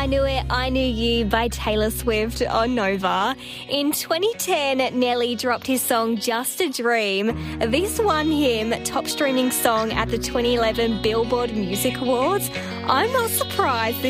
I Knew It, I Knew You by Taylor Swift on Nova. In 2010, Nelly dropped his song Just a Dream. This won him top streaming song at the 2011 Billboard Music Awards. I'm not surprised